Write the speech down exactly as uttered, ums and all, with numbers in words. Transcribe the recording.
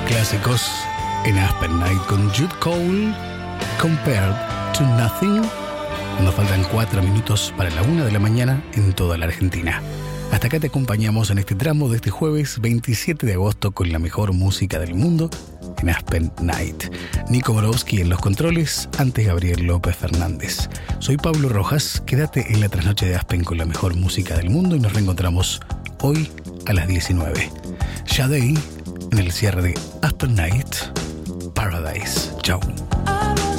Clásicos en Aspen Night con Jude Cole, Compared to Nothing. Nos faltan cuatro minutos para la una de la mañana en toda la Argentina. Hasta acá te acompañamos en este tramo de este jueves veintisiete de agosto con la mejor música del mundo en Aspen Night. Nico Borowski en los controles, antes Gabriel López Fernández. Soy Pablo Rojas, quédate en la trasnoche de Aspen con la mejor música del mundo y nos reencontramos hoy a las diecinueve. Sade en el cierre de Aspen Night Paradise. Chau.